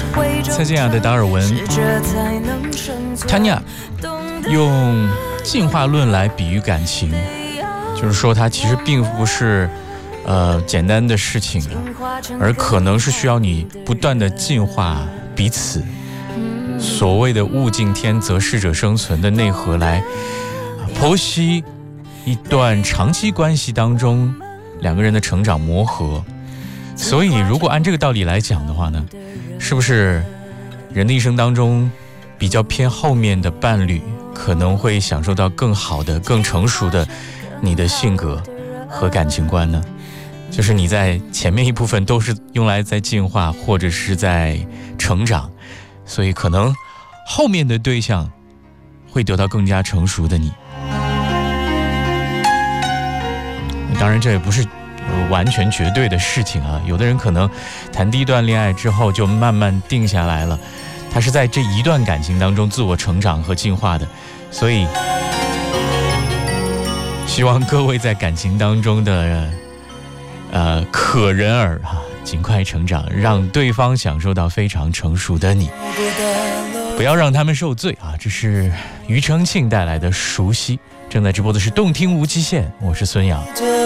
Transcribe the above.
蔡健雅的达尔文，Tanya用进化论来比喻感情，就是说它其实并不是简单的事情而可能是需要你不断的进化彼此。所谓的物竞天择适者生存的内核来剖析一段长期关系当中两个人的成长磨合。所以如果按这个道理来讲的话呢，是不是人的一生当中比较偏后面的伴侣可能会享受到更好的更成熟的你的性格和感情观呢？就是你在前面一部分都是用来在进化或者是在成长，所以可能后面的对象会得到更加成熟的你。当然这也不是完全绝对的事情啊，有的人可能谈第一段恋爱之后就慢慢定下来了，他是在这一段感情当中自我成长和进化的。所以希望各位在感情当中的可人儿尽快成长，让对方享受到非常成熟的你，不要让他们受罪啊！这是庾澄庆带来的熟悉。正在直播的是动听无极限，我是孙杨。